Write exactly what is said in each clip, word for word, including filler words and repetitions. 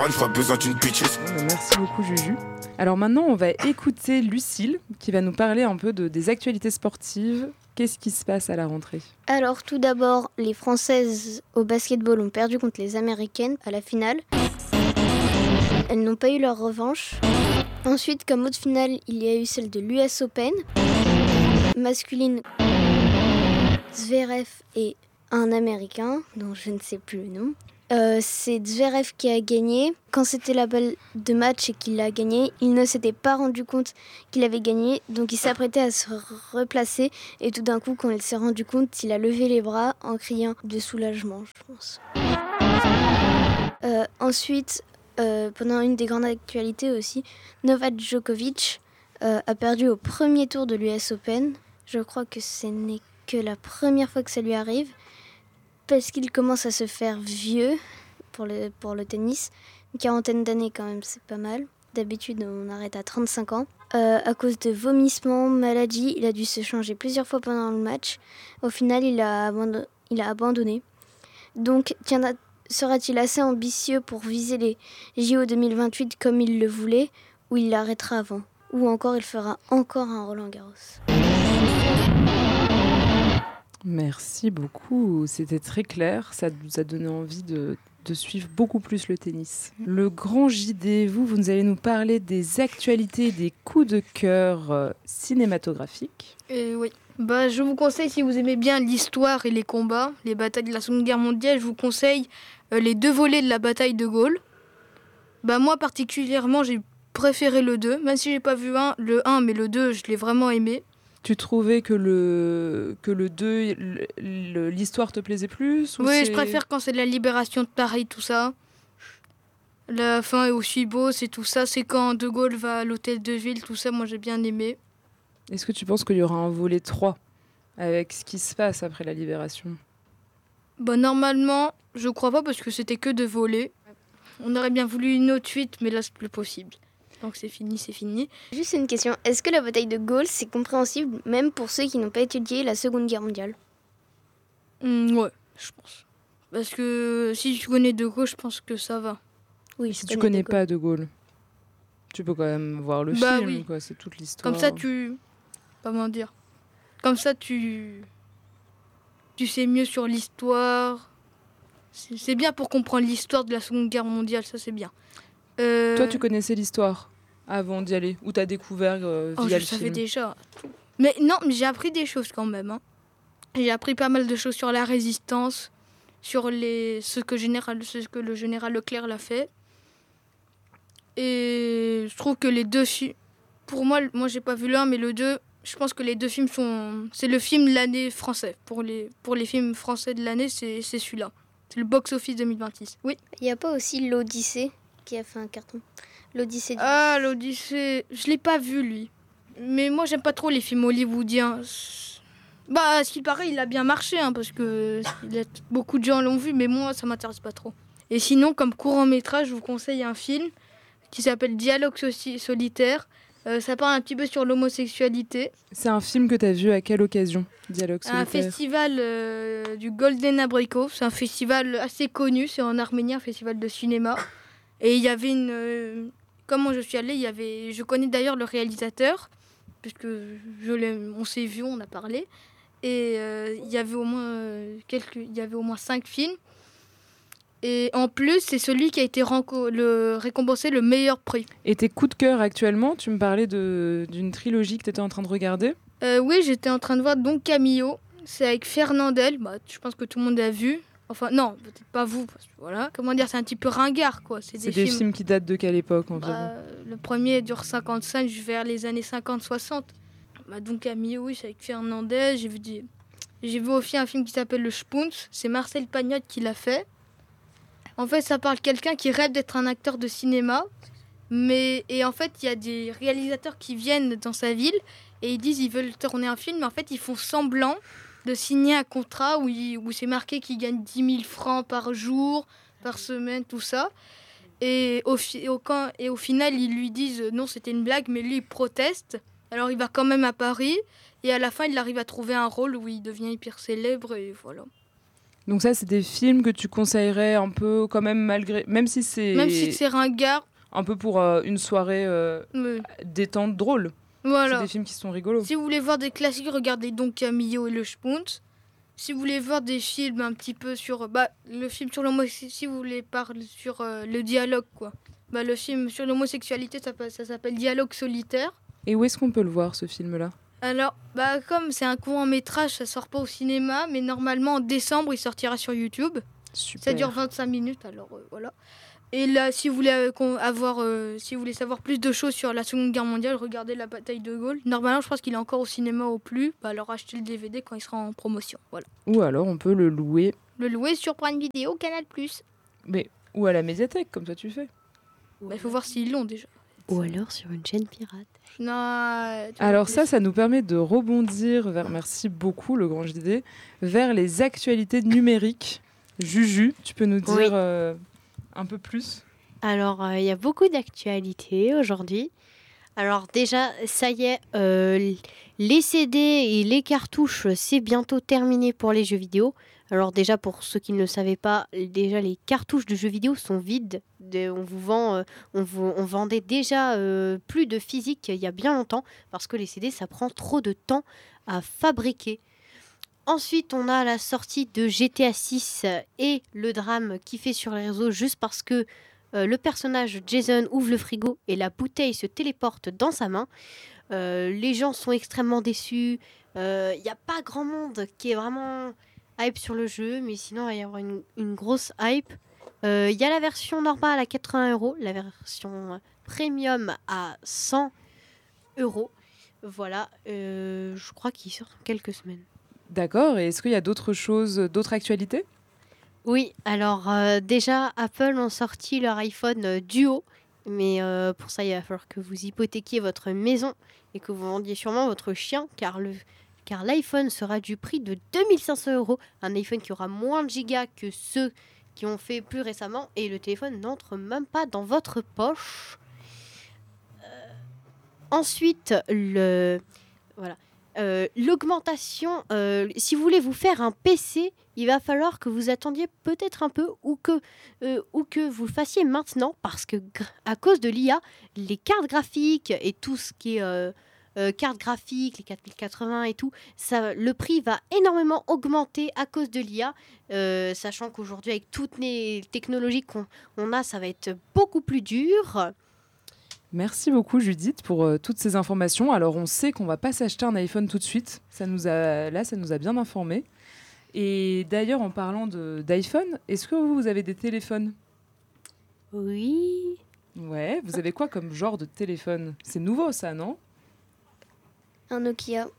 daronne, j'ai pas besoin d'une bitches. Merci beaucoup Juju. Alors maintenant, on va écouter Lucille qui va nous parler un peu de, des actualités sportives. Qu'est-ce qui se passe à la rentrée ? Alors tout d'abord, les Françaises au basketball ont perdu contre les Américaines à la finale. Elles n'ont pas eu leur revanche. Ensuite, comme autre finale, il y a eu celle de l'U S Open. Masculine, Zverev et un Américain, dont je ne sais plus le nom. Euh, c'est Zverev qui a gagné. Quand c'était la balle de match et qu'il a gagné, il ne s'était pas rendu compte qu'il avait gagné, donc il s'apprêtait à se replacer. Et tout d'un coup, quand il s'est rendu compte, il a levé les bras en criant de soulagement, je pense. Euh, ensuite, euh, pendant une des grandes actualités aussi, Novak Djokovic euh, a perdu au premier tour de l'U S Open. Je crois que ce n'est que la première fois que ça lui arrive. Parce qu'il commence à se faire vieux pour le, pour le tennis. Une quarantaine d'années quand même, c'est pas mal. D'habitude, on arrête à trente-cinq ans. Euh, à cause de vomissements, maladies, il a dû se changer plusieurs fois pendant le match. Au final, il a, abandon, il a abandonné. Donc, tiendra, sera-t-il assez ambitieux pour viser les J O deux mille vingt-huit comme il le voulait, ou il l'arrêtera avant ? Ou encore, il fera encore un Roland-Garros ? Merci beaucoup, c'était très clair, ça nous a donné envie de, de suivre beaucoup plus le tennis. Le grand J D, vous, vous nous allez nous parler des actualités, des coups de cœur euh, cinématographiques. Euh, oui, bah, je vous conseille, si vous aimez bien l'histoire et les combats, les batailles de la Seconde Guerre mondiale, je vous conseille euh, les deux volets de la bataille de Gaulle. Bah, moi particulièrement, j'ai préféré le deux, même si j'ai pas vu un, le un, mais le deux, je l'ai vraiment aimé. Tu trouvais que le, que le deux, le, le, l'histoire te plaisait plus ou Oui, c'est... je préfère quand c'est de la libération de Paris, tout ça. La fin est aussi beau, c'est tout ça. C'est quand De Gaulle va à l'hôtel de ville, tout ça, moi j'ai bien aimé. Est-ce que tu penses qu'il y aura un volet trois avec ce qui se passe après la libération ? Bah, normalement, je crois pas parce que c'était que deux volets. On aurait bien voulu une autre suite, mais là c'est plus possible. Donc c'est fini, c'est fini. Juste une question, est-ce que la bataille de Gaulle, c'est compréhensible même pour ceux qui n'ont pas étudié la Seconde Guerre mondiale ? Mmh, ouais, je pense. Parce que si tu connais De Gaulle, je pense que ça va. Oui, si tu connais de pas De Gaulle, tu peux quand même voir le bah, film, oui. quoi, c'est toute l'histoire. Comme ça, tu... Comment dire ? Comme ça, tu... Tu sais mieux sur l'histoire. C'est, c'est bien pour comprendre l'histoire de la Seconde Guerre mondiale, ça c'est bien. Euh... Toi, tu connaissais l'histoire avant d'y aller, ou t'as découvert euh, via oh, le je film ? savais déjà. Mais non, mais j'ai appris des choses quand même. Hein. J'ai appris pas mal de choses sur la résistance, sur les... ce, que général... ce que le général Leclerc l'a fait. Et je trouve que les deux films... Pour moi, moi j'ai pas vu l'un, mais le deux, je pense que les deux films sont... C'est le film de l'année français. Pour les, pour les films français de l'année, c'est, c'est celui-là. C'est le box-office deux mille vingt-six. Oui. Il n'y a pas aussi l'Odyssée qui a fait un carton ? L'Odyssée du... Ah, l'Odyssée... Je l'ai pas vu, lui. Mais moi, j'aime pas trop les films hollywoodiens. Bah, à ce qu'il paraît, il a bien marché, hein, parce que il a... beaucoup de gens l'ont vu, mais moi, ça m'intéresse pas trop. Et sinon, comme court-métrage, je vous conseille un film qui s'appelle Dialogue so- solitaire. Euh, ça parle un petit peu sur l'homosexualité. C'est un film que t'as vu à quelle occasion ? Dialogue solitaire. Un festival euh, du Golden Abrikov. C'est un festival assez connu, c'est en Arménie, un festival de cinéma. Et il y avait une... Euh, comment je suis allée, il y avait... Je connais d'ailleurs le réalisateur, puisque je l'ai, on s'est vu, on a parlé. Et euh, il y avait au moins euh, quelques... Il y avait au moins cinq films. Et en plus, c'est celui qui a été renco- le, récompensé le meilleur prix. Et tes coups de cœur actuellement, tu me parlais de, d'une trilogie que tu étais en train de regarder ? euh, Oui, j'étais en train de voir Don Camillo. C'est avec Fernandel. Bah, je pense que tout le monde a vu. Enfin, non, peut-être pas vous. Parce que, voilà. Comment dire, c'est un petit peu ringard, quoi. C'est, c'est des, des films... films qui datent de quelle époque environ ? Bah, le premier dure cinquante-cinq vers les années cinquante soixante. Bah, Don Camillo, oui, c'est avec Fernandel. J'ai vu, des... J'ai vu aussi un film qui s'appelle Le Spoons. C'est Marcel Pagnol qui l'a fait. En fait, ça parle de quelqu'un qui rêve d'être un acteur de cinéma. Mais, et en fait, il y a des réalisateurs qui viennent dans sa ville et ils disent qu'ils veulent tourner un film. Mais en fait, ils font semblant de signer un contrat où, il, où c'est marqué qu'ils gagnent dix mille francs par jour, par semaine, tout ça. Et au, fi, au, et au final, ils lui disent non, c'était une blague, mais lui, il proteste. Alors, il va quand même à Paris. Et à la fin, il arrive à trouver un rôle où il devient hyper célèbre et voilà. Donc ça, c'est des films que tu conseillerais un peu quand même malgré... Même si c'est... Même si c'est ringard. Un peu pour euh, une soirée euh, Oui. détente, drôle. Voilà. C'est des films qui sont rigolos. Si vous voulez voir des classiques, regardez donc Camillo et le Spunt. Si vous voulez voir des films un petit peu sur... Bah, le film sur l'homosexualité, si vous voulez parler sur euh, le dialogue, quoi. Bah, le film sur l'homosexualité, ça, ça s'appelle Dialogue solitaire. Et où est-ce qu'on peut le voir, ce film-là ? Alors, bah, comme c'est un court métrage, ça sort pas au cinéma, mais normalement en décembre, il sortira sur YouTube. Super. Ça dure vingt-cinq minutes, alors euh, voilà. Et là, si vous voulez euh, avoir, euh, si vous voulez savoir plus de choses sur la Seconde Guerre mondiale, regardez la bataille de Gaulle. Normalement, je pense qu'il est encore au cinéma au plus. Bah, alors achetez le D V D quand il sera en promotion. Voilà. Ou alors on peut le louer. Le louer sur Prime Video, Canal plus. Mais ou à la médiathèque, comme toi tu fais. Il bah, faut voir s'ils l'ont déjà. Ou alors sur une chaîne pirate. Non. euh, tu Alors vois, ça, ça nous permet de rebondir vers, merci beaucoup le grand J D, vers les actualités numériques. Juju, tu peux nous dire Oui. euh, un peu plus ? Alors, il euh, y a beaucoup d'actualités aujourd'hui. Alors déjà, ça y est, euh, les C D et les cartouches, c'est bientôt terminé pour les jeux vidéo. Alors déjà, pour ceux qui ne le savaient pas, déjà les cartouches de jeux vidéo sont vides. De, on vous vend, euh, on, vous, on vendait déjà euh, plus de physique il y a bien longtemps parce que les C D, ça prend trop de temps à fabriquer. Ensuite, on a la sortie de G T A six et le drame qui fait sur les réseaux juste parce que euh, le personnage Jason ouvre le frigo et la bouteille se téléporte dans sa main. Euh, les gens sont extrêmement déçus. Il euh, n'y a pas grand monde qui est vraiment hype sur le jeu, mais sinon, il va y avoir une, une grosse hype. Il euh, y a la version normale à quatre-vingts euros, la version premium à cent euros. Voilà, euh, je crois qu'il sort dans quelques semaines. D'accord, et est-ce qu'il y a d'autres choses, d'autres actualités ? Oui, alors euh, déjà, Apple ont sorti leur iPhone euh, Duo, mais euh, pour ça, il va falloir que vous hypothéquiez votre maison et que vous vendiez sûrement votre chien, car, le, car l'iPhone sera du prix de deux mille cinq cents euros, un iPhone qui aura moins de gigas que ceux qui ont fait plus récemment, et le téléphone n'entre même pas dans votre poche. Euh, ensuite, le... Voilà. Euh, l'augmentation, euh, si vous voulez vous faire un P C, il va falloir que vous attendiez peut-être un peu ou que, euh, ou que vous le fassiez maintenant parce que gr- à cause de l'I A, les cartes graphiques et tout ce qui est euh, euh, cartes graphiques, les quatre mille quatre-vingts et tout, ça, le prix va énormément augmenter à cause de l'I A, euh, sachant qu'aujourd'hui avec toutes les technologies qu'on on a, ça va être beaucoup plus dur. Merci beaucoup Judith pour euh, toutes ces informations. Alors on sait qu'on va pas s'acheter un iPhone tout de suite. Ça nous a, là, ça nous a bien informés. Et d'ailleurs, en parlant de, d'iPhone, est-ce que vous, vous avez des téléphones ? Oui. Ouais, vous avez quoi comme genre de téléphone ? C'est nouveau ça, non ? Un Nokia.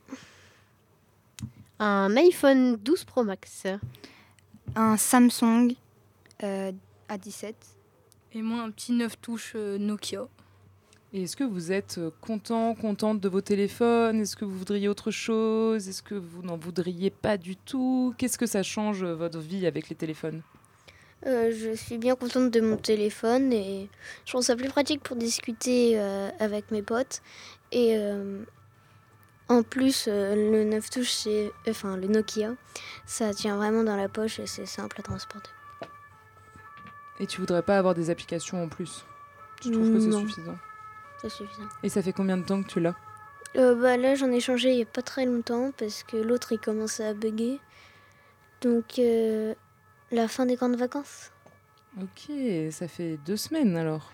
Un iPhone douze Pro Max. Un Samsung euh, A dix-sept. Et moi, un petit neuf touches euh, Nokia. Et est-ce que vous êtes content, contente de vos téléphones ? Est-ce que vous voudriez autre chose ? Est-ce que vous n'en voudriez pas du tout ? Qu'est-ce que ça change votre vie avec les téléphones ? Euh, je suis bien contente de mon téléphone et je trouve ça plus pratique pour discuter euh, avec mes potes. Et euh, en plus, euh, le neuf touches, c'est, enfin le Nokia, ça tient vraiment dans la poche et c'est simple à transporter. Et tu voudrais pas avoir des applications en plus ? Tu trouves que c'est Non. suffisant ? C'est suffisant. Et ça fait combien de temps que tu l'as ? Euh, bah, là, j'en ai changé il n'y a pas très longtemps parce que l'autre, il commençait à bugger. Donc, euh, la fin des grandes vacances. Ok, ça fait deux semaines alors.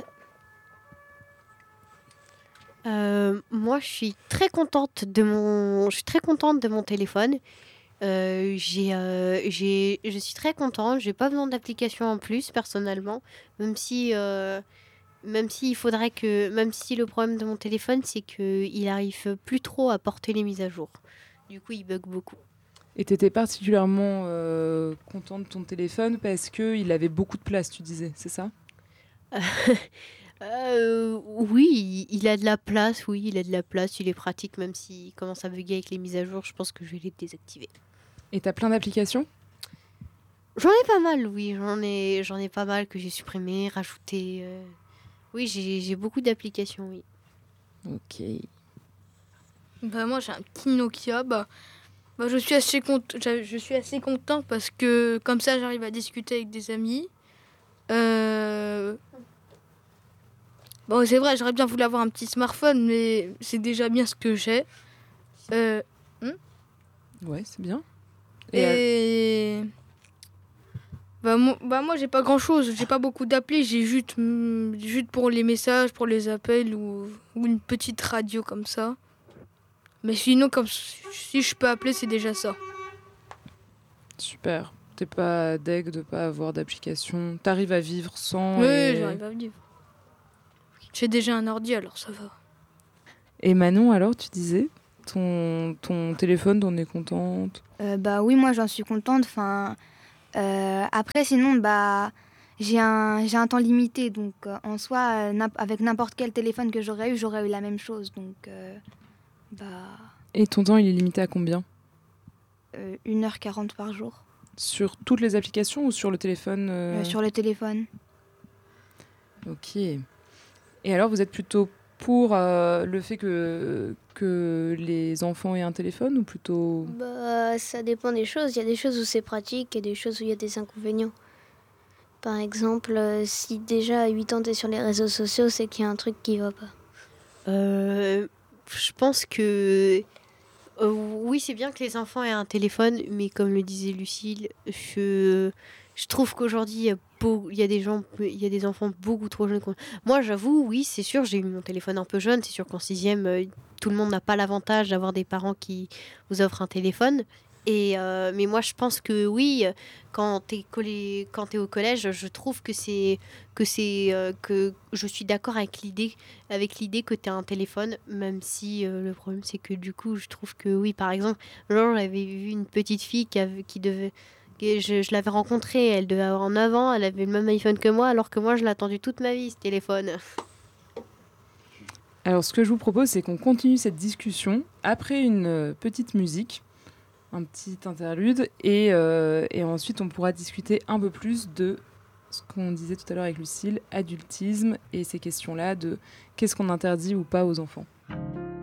Euh, moi, je suis très contente de mon, je suis très contente de mon téléphone. Euh, j'ai, euh, j'ai, je suis très contente. J'ai pas besoin d'application en plus personnellement, même si, euh, même si il faudrait que, même si le problème de mon téléphone, c'est que il arrive plus trop à porter les mises à jour. Du coup, il bug beaucoup. Et tu étais particulièrement euh, content de ton téléphone parce qu'il avait beaucoup de place, tu disais, c'est ça ? Euh, oui, il, il a de la place, oui, il a de la place, il est pratique, même s'il commence à bugger avec les mises à jour, je pense que je vais les désactiver. Et t'as plein d'applications ? J'en ai pas mal, oui, j'en ai, j'en ai pas mal que j'ai supprimé, rajouté. euh. Oui, j'ai, j'ai beaucoup d'applications, oui. Ok. Bah, moi, j'ai un petit Nokia. Bah, Bah, je suis assez content. Je suis assez content parce que comme ça, j'arrive à discuter avec des amis. Euh... Bon, c'est vrai, j'aurais bien voulu avoir un petit smartphone, mais c'est déjà bien ce que j'ai. Euh... Ouais, c'est bien. Et, Et, bah, moi, bah, moi, j'ai pas grand chose. J'ai pas beaucoup d'applis. J'ai juste, mm, juste pour les messages, pour les appels ou, ou une petite radio comme ça. Mais sinon, comme si je peux appeler, c'est déjà ça. super. T'es pas deg de pas avoir d'application. T'arrives à vivre sans. Oui, et... j'arrive à vivre. J'ai déjà un ordi, alors ça va. Et Manon, alors, tu disais ton, ton téléphone, t'en es contente? Euh, bah oui, moi j'en suis contente. Enfin, euh, après, sinon, bah j'ai un, j'ai un temps limité. Donc euh, en soi, euh, n'im- avec n'importe quel téléphone que j'aurais eu, j'aurais eu la même chose. Donc, euh, bah, Et ton temps, il est limité à combien? euh, une heure quarante par jour Sur toutes les applications ou sur le téléphone euh... euh, sur le téléphone. Ok. Et alors, vous êtes plutôt pour euh, le fait que, que les enfants aient un téléphone ou plutôt... Bah, ça dépend des choses. Il y a des choses où c'est pratique et des choses où il y a des inconvénients. Par exemple, euh, si déjà à huit ans tu es sur les réseaux sociaux, c'est qu'il y a un truc qui va pas. Euh, je pense que euh, oui, c'est bien que les enfants aient un téléphone, mais comme le disait Lucille, je, je trouve qu'aujourd'hui, il y a beau- il y a des gens, il y a des enfants beaucoup trop jeunes. qu'on- Moi, j'avoue, oui, c'est sûr, j'ai eu mon téléphone un peu jeune. C'est sûr qu'en sixième, euh, tout le monde n'a pas l'avantage d'avoir des parents qui vous offrent un téléphone. Et euh, mais moi, je pense que oui, euh, quand t'es collé, quand t'es au collège, je trouve que c'est que c'est euh, que je suis d'accord avec l'idée avec l'idée que tu as un téléphone, même si euh, le problème c'est que du coup, je trouve que oui, par exemple, genre j'avais vu une petite fille qui, avait, qui devait, que je, je l'avais rencontrée, elle devait avoir neuf ans, elle avait le même iPhone que moi, alors que moi je l'ai attendu toute ma vie ce téléphone. Alors, ce que je vous propose, c'est qu'on continue cette discussion après une euh, petite musique, un petit interlude, et, euh, et ensuite on pourra discuter un peu plus de ce qu'on disait tout à l'heure avec Lucille, adultisme, et ces questions-là de qu'est-ce qu'on interdit ou pas aux enfants.